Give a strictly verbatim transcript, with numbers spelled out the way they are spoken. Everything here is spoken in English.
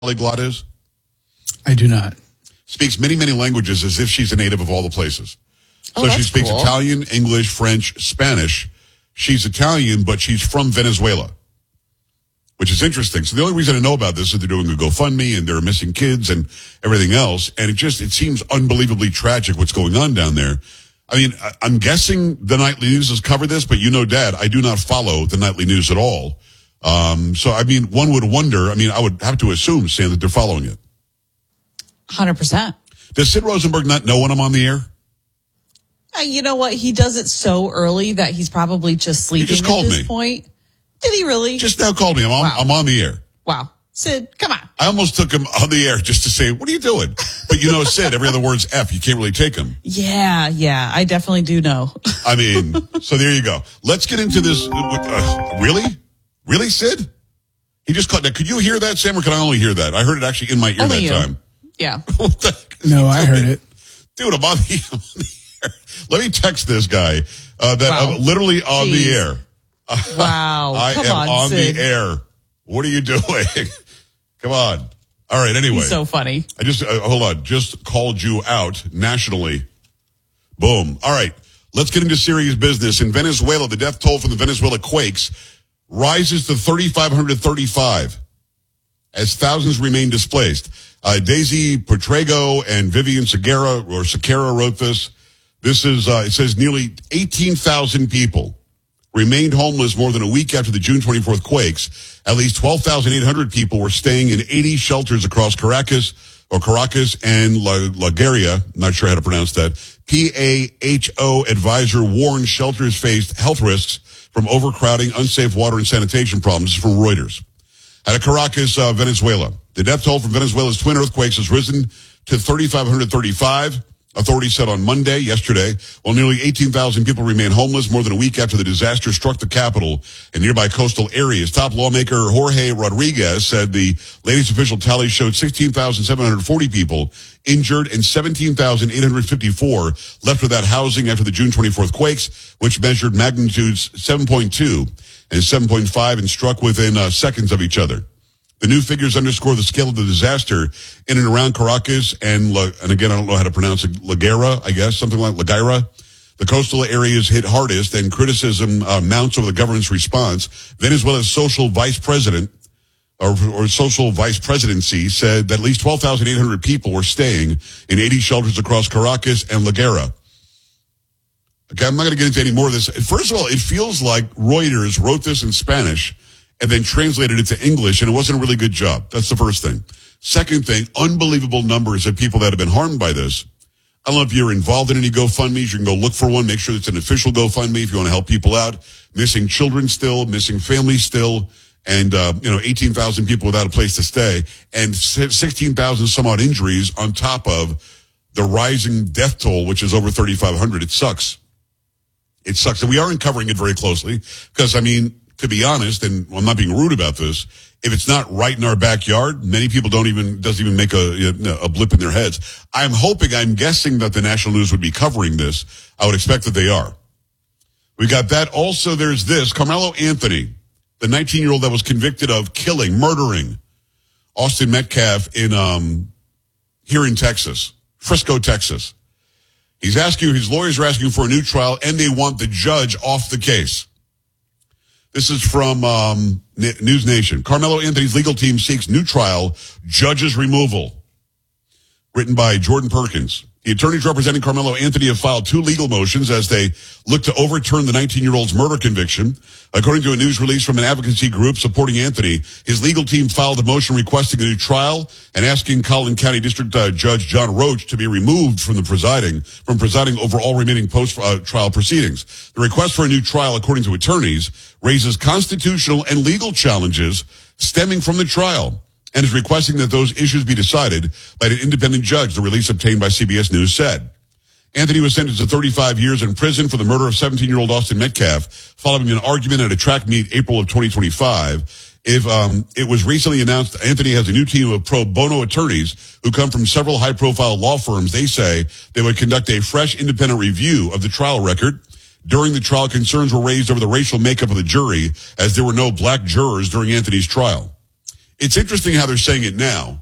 polyglot is? I do not. Speaks many, many languages as if she's a native of all the places. Oh, so she that's speaks cool. Italian, English, French, Spanish. She's Italian, but she's from Venezuela, which is interesting. So the only reason I know about this is they're doing a GoFundMe and they're missing kids and everything else. And it just, it seems unbelievably tragic what's going on down there. I mean, I- I'm guessing the nightly news has covered this, but you know, Dad, I do not follow the nightly news at all. Um, so, I mean, one would wonder, I mean, I would have to assume, Sam, that they're following it. one hundred percent. Does Sid Rosenberg not know when I'm on the air? Uh, you know what? He does it so early that he's probably just sleeping just at called this me. point. Did he really? Just now called me. I'm on, Wow. I'm on the air. Wow. Sid, come on. I almost took him on the air just to say, what are you doing? But you know, Sid, every other word's F. You can't really take him. Yeah, yeah, I definitely do know. I mean, so there you go. Let's get into this. Uh, really? Really, Sid? He just called. Now, could you hear that, Sam, or can I only hear that? I heard it actually in my ear Only that you. time. Yeah. What the heck is No, he I doing? heard it. Dude, I'm on the, I'm on the air. Let me text this guy uh, that Wow. I'm literally on Jeez. the air. Wow. I Come am on, on Sid. the air. What are you doing? Come on. All right, anyway. He's so funny. I just, uh, hold on, just called you out nationally. Boom. All right, let's get into serious business. In Venezuela, the death toll from the Venezuela quakes rises to three thousand five hundred thirty-five as thousands remain displaced. Uh, Daisy Petrego and Vivian Segura, or Sequeira wrote this. This is, uh, it says nearly eighteen thousand people remained homeless more than a week after the June twenty-fourth quakes. At least twelve thousand eight hundred people were staying in eighty shelters across Caracas, or Caracas and La, La Guaira. Not sure how to pronounce that. P A H O advisor warned shelters faced health risks from overcrowding, unsafe water and sanitation problems. This is from Reuters. Out of Caracas, uh, Venezuela. The death toll from Venezuela's twin earthquakes has risen to three thousand five hundred thirty-five. Authorities said on Monday, yesterday, while nearly eighteen thousand people remain homeless more than a week after the disaster struck the capital and nearby coastal areas. Top lawmaker Jorge Rodriguez said the latest official tally showed sixteen thousand seven hundred forty people injured and seventeen thousand eight hundred fifty-four left without housing after the June twenty-fourth quakes, which measured magnitudes seven point two and seven point five and struck within uh, seconds of each other. The new figures underscore the scale of the disaster in and around Caracas and, La, and again, I don't know how to pronounce it, La Guaira, I guess, something like La Guaira. The coastal areas hit hardest, and criticism uh, mounts over the government's response. Venezuela's social vice president, or, or social vice presidency, said that at least twelve thousand eight hundred people were staying in eighty shelters across Caracas and La Guaira. Okay, I'm not going to get into any more of this. First of all, it feels like Reuters wrote this in Spanish and then translated it to English, and it wasn't a really good job. That's the first thing. Second thing, unbelievable numbers of people that have been harmed by this. I don't know if you're involved in any GoFundMes. You can go look for one. Make sure it's an official GoFundMe if you want to help people out. Missing children still, missing families still, and, uh, you know, eighteen thousand people without a place to stay, and sixteen thousand some odd injuries on top of the rising death toll, which is over thirty-five hundred. It sucks. It sucks. And we aren't covering it very closely because, I mean, to be honest, and I'm not being rude about this, if it's not right in our backyard, many people don't even, doesn't even make a, a blip in their heads. I'm hoping, I'm guessing that the national news would be covering this. I would expect that they are. We got that. Also, there's this, Carmelo Anthony, the nineteen-year-old that was convicted of killing, murdering Austin Metcalf in, um, here in Texas, Frisco, Texas. He's asking, his lawyers are asking for a new trial, and they want the judge off the case. This is from um, News Nation. Carmelo Anthony's legal team seeks new trial, judge's removal. Written by Jordan Perkins. The attorneys representing Carmelo Anthony have filed two legal motions as they look to overturn the nineteen-year-old's murder conviction. According to a news release from an advocacy group supporting Anthony, his legal team filed a motion requesting a new trial and asking Collin County District uh, Judge John Roach to be removed from the presiding, from presiding over all remaining post-trial uh, proceedings. The request for a new trial, according to attorneys, raises constitutional and legal challenges stemming from the trial, and is requesting that those issues be decided by an independent judge, the release obtained by C B S News said. Anthony was sentenced to thirty-five years in prison for the murder of seventeen-year-old Austin Metcalf following an argument at a track meet April of twenty twenty-five. If um, it was recently announced Anthony has a new team of pro bono attorneys who come from several high-profile law firms. They say they would conduct a fresh independent review of the trial record. During the trial, concerns were raised over the racial makeup of the jury, as there were no black jurors during Anthony's trial. it's interesting how they're saying it now.